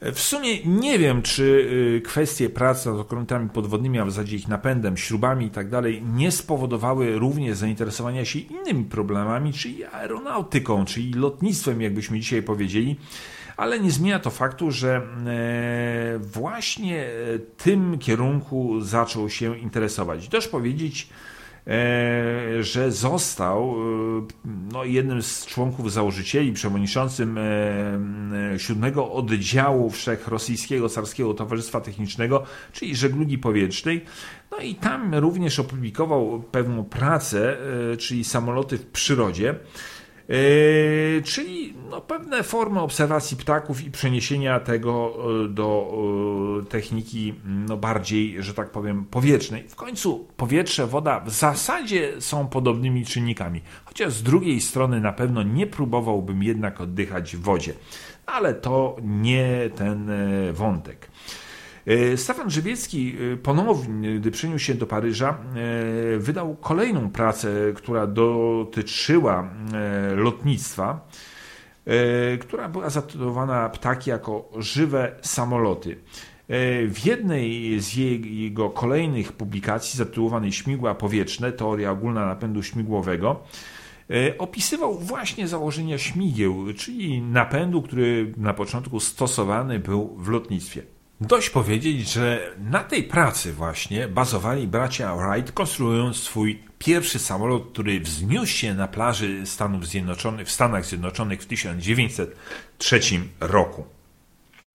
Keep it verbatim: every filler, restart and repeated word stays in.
W sumie nie wiem, czy kwestie pracy nad okrętami podwodnymi, a w zasadzie ich napędem, śrubami i tak dalej, nie spowodowały również zainteresowania się innymi problemami, czyli aeronautyką, czyli lotnictwem, jakbyśmy dzisiaj powiedzieli, ale nie zmienia to faktu, że właśnie tym kierunku zaczął się interesować. Dość powiedzieć, że został no, jednym z członków założycieli, przewodniczącym siódmego oddziału Wszechrosyjskiego Carskiego Towarzystwa Technicznego, czyli żeglugi powietrznej. No i tam również opublikował pewną pracę, czyli samoloty w przyrodzie. Yy, czyli no, pewne formy obserwacji ptaków i przeniesienia tego do y, techniki no, bardziej, że tak powiem, powietrznej. W końcu powietrze, woda w zasadzie są podobnymi czynnikami, chociaż z drugiej strony na pewno nie próbowałbym jednak oddychać w wodzie, ale to nie ten y, wątek. Stefan Żywiecki ponownie, gdy przeniósł się do Paryża, wydał kolejną pracę, która dotyczyła lotnictwa, która była zatytułowana Ptaki jako żywe samoloty. W jednej z jego kolejnych publikacji, zatytułowanej Śmigła powietrzne, teoria ogólna napędu śmigłowego, opisywał właśnie założenia śmigieł, czyli napędu, który na początku stosowany był w lotnictwie. Dość powiedzieć, że na tej pracy właśnie bazowali bracia Wright, konstruując swój pierwszy samolot, który wzniósł się na plaży Stanów Zjednoczonych, w Stanach Zjednoczonych w tysiąc dziewięćset trzecim roku.